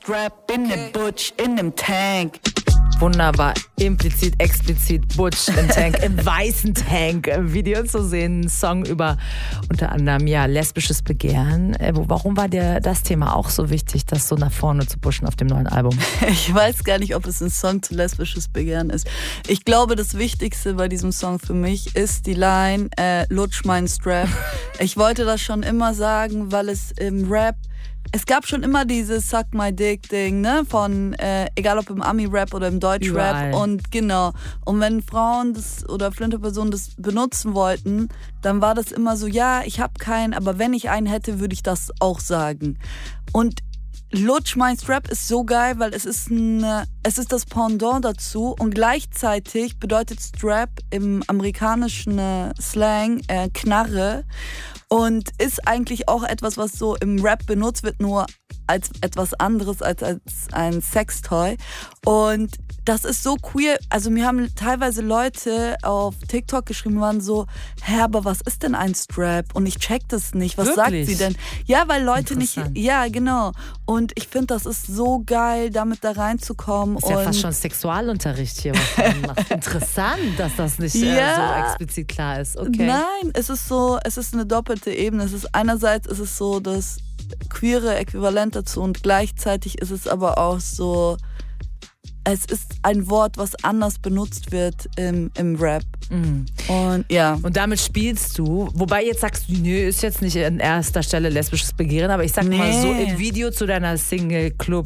Strap in dem Butch, in dem Tank. Wunderbar, implizit, explizit, Butch im Tank, im weißen Tank im Video zu sehen. Ein Song über unter anderem lesbisches Begehren. Warum war dir das Thema auch so wichtig, das so nach vorne zu pushen auf dem neuen Album? Ich weiß gar nicht, ob es ein Song zu lesbisches Begehren ist. Ich glaube, das Wichtigste bei diesem Song für mich ist die Line, lutsch mein Strap. Ich wollte das schon immer sagen, weil es im Rap, es gab schon immer dieses Suck my Dick Ding, ne, von, egal ob im Ami-Rap oder im Deutsch-Rap. Und genau, und wenn Frauen das oder Flinterpersonen das benutzen wollten, dann war das immer so, ja, ich hab keinen, aber wenn ich einen hätte, würde ich das auch sagen. Und Lutsch mein Strap ist so geil, weil es ist das Pendant dazu und gleichzeitig bedeutet Strap im amerikanischen Slang Knarre und ist eigentlich auch etwas, was so im Rap benutzt wird, nur als etwas anderes als ein Sextoy. Und das ist so queer. Also mir haben teilweise Leute auf TikTok geschrieben, waren so, hä, aber was ist denn ein Strap? Und ich check das nicht. Was Wirklich? sagt sie denn? Ja, weil Leute nicht, ja, genau. Und ich finde, das ist so geil, damit da reinzukommen. Das ist ja fast schon Sexualunterricht hier, was man macht. Interessant, dass das nicht so explizit klar ist. Okay. Nein, es ist eine doppelte Ebene. Einerseits ist es so das queere Äquivalent dazu und gleichzeitig ist es aber auch so, es ist ein Wort, was anders benutzt wird im Rap. Mhm. Und ja. Und damit spielst du, wobei jetzt sagst du, nö, ist jetzt nicht an erster Stelle lesbisches Begehren, aber ich sag mal so, im Video zu deiner Single Club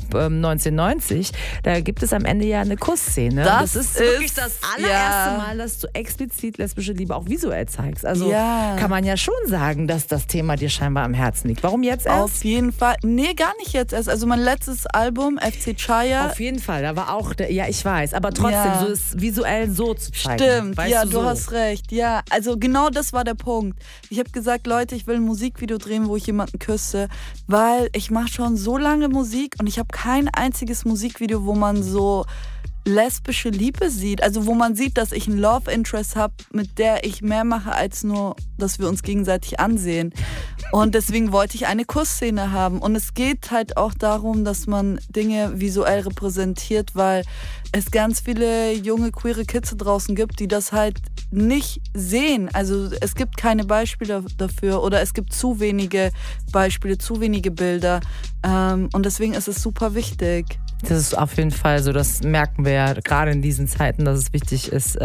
1990, da gibt es am Ende ja eine Kussszene. Das ist wirklich das allererste Mal, dass du explizit lesbische Liebe auch visuell zeigst. Also kann man ja schon sagen, dass das Thema dir scheinbar am Herzen liegt. Warum jetzt erst? Auf jeden Fall. Nee, gar nicht jetzt erst. Also mein letztes Album, FC Chaya. Auf jeden Fall, da war auch, ja, ich weiß, aber trotzdem, so ist visuell so zu zeigen. Stimmt, weißt du hast recht. Ja, also genau das war der Punkt. Ich habe gesagt, Leute, ich will ein Musikvideo drehen, wo ich jemanden küsse, weil ich mache schon so lange Musik und ich habe kein einziges Musikvideo, wo man so lesbische Liebe sieht. Also wo man sieht, dass ich ein Love Interest habe, mit der ich mehr mache, als nur, dass wir uns gegenseitig ansehen. Und deswegen wollte ich eine Kussszene haben. Und es geht halt auch darum, dass man Dinge visuell repräsentiert, weil es ganz viele junge, queere Kids da draußen gibt, die das halt nicht sehen. Also es gibt keine Beispiele dafür oder es gibt zu wenige Beispiele, zu wenige Bilder. Und deswegen ist es super wichtig. Das ist auf jeden Fall so, das merken wir ja gerade in diesen Zeiten, dass es wichtig ist,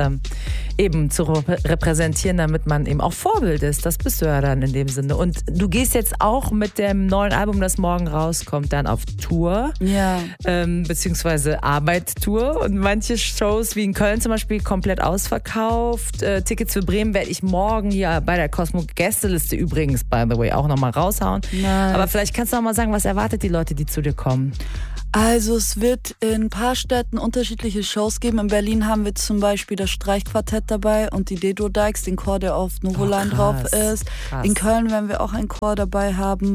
eben zu repräsentieren, damit man eben auch Vorbild ist. Das bist du ja dann in dem Sinne. Und du gehst jetzt auch mit dem neuen Album, das morgen rauskommt, dann auf Tour, beziehungsweise Arbeit-Tour. Und manche Shows, wie in Köln zum Beispiel, komplett ausverkauft. Tickets für Bremen werde ich morgen hier bei der Cosmo-Gästeliste übrigens, by the way, auch nochmal raushauen. Nice. Aber vielleicht kannst du noch mal sagen, was erwartet die Leute, die zu dir kommen? Also es wird in ein paar Städten unterschiedliche Shows geben. In Berlin haben wir zum Beispiel das Streichquartett dabei und die Dedo Dykes, den Chor, der auf Novoline drauf ist. Krass. In Köln werden wir auch einen Chor dabei haben.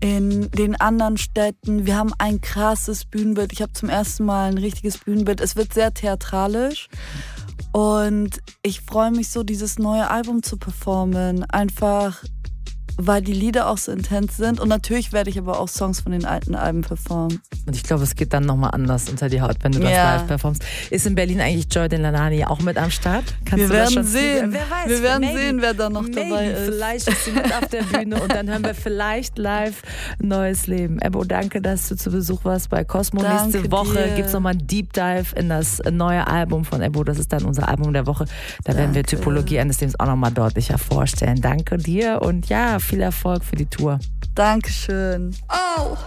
In den anderen Städten, wir haben ein krasses Bühnenbild. Ich habe zum ersten Mal ein richtiges Bühnenbild. Es wird sehr theatralisch. Und ich freue mich so, dieses neue Album zu performen. Einfach, weil die Lieder auch so intens sind. Und natürlich werde ich aber auch Songs von den alten Alben performen. Und ich glaube, es geht dann nochmal anders unter die Haut, wenn du das live performst. Ist in Berlin eigentlich Joy Delaney auch mit am Start? Wir werden sehen. Wer weiß, wir werden sehen, wer da noch dabei ist. Vielleicht ist sie mit auf der Bühne und dann hören wir vielleicht live Neues Leben. Ebbo, danke, dass du zu Besuch warst bei Cosmo. Nächste Woche gibt es nochmal einen Deep Dive in das neue Album von Ebbo. Das ist dann unser Album der Woche. Da werden wir Typologie eines Lebens auch nochmal deutlicher vorstellen. Danke dir und viel Erfolg für die Tour. Dankeschön. Oh!